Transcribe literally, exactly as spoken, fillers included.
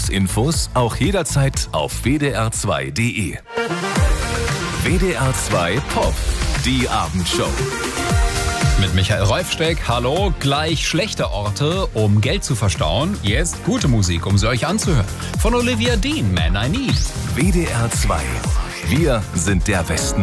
Tagesinfos auch jederzeit auf w d r zwei punkt d e. W D R zwei Pop, die Abendshow. Mit Michael Reufsteck, hallo, gleich schlechte Orte, um Geld zu verstauen. Jetzt gute Musik, um sie euch anzuhören. Von Olivia Dean, Man I Need. W D R zwei. Wir sind der Westen.